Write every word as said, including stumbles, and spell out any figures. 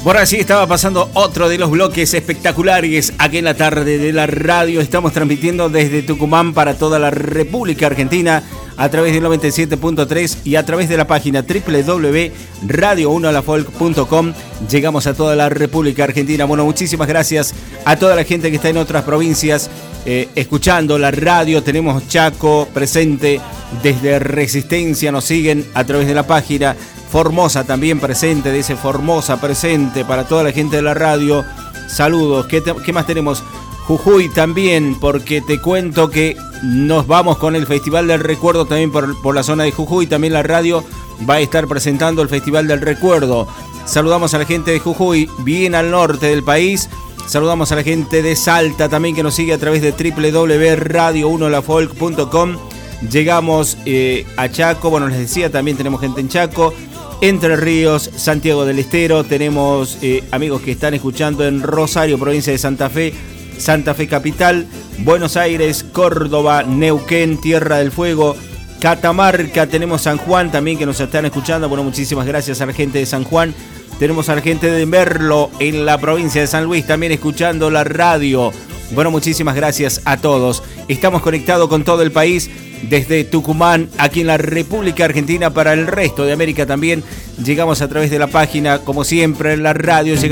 Bueno, así estaba pasando otro de los bloques espectaculares aquí en la tarde de la radio. Estamos transmitiendo desde Tucumán para toda la República Argentina a través del noventa y siete punto tres y a través de la página doble u doble u doble u punto radio uno la folk punto com. Llegamos a toda la República Argentina. Bueno, muchísimas gracias a toda la gente que está en otras provincias eh, escuchando la radio. Tenemos Chaco presente, desde Resistencia nos siguen a través de la página. Formosa también presente, dice Formosa presente para toda la gente de la radio. Saludos. ¿Qué, te, qué más tenemos? Jujuy también, porque te cuento que nos vamos con el Festival del Recuerdo también por, por la zona de Jujuy. También la radio va a estar presentando el Festival del Recuerdo. Saludamos a la gente de Jujuy, bien al norte del país. Saludamos a la gente de Salta también, que nos sigue a través de doble u doble u doble u punto radio uno la folk punto com. Llegamos eh, a Chaco, bueno, les decía, también tenemos gente en Chaco. Entre Ríos, Santiago del Estero, tenemos eh, amigos que están escuchando en Rosario, provincia de Santa Fe, Santa Fe capital, Buenos Aires, Córdoba, Neuquén, Tierra del Fuego, Catamarca, tenemos San Juan también que nos están escuchando. Bueno, muchísimas gracias a la gente de San Juan. Tenemos a la gente de Merlo en la provincia de San Luis también escuchando la radio. Bueno, muchísimas gracias a todos. Estamos conectados con todo el país. Desde Tucumán, aquí en la República Argentina, para el resto de América también. Llegamos a través de la página, como siempre, en la radio. Llegamos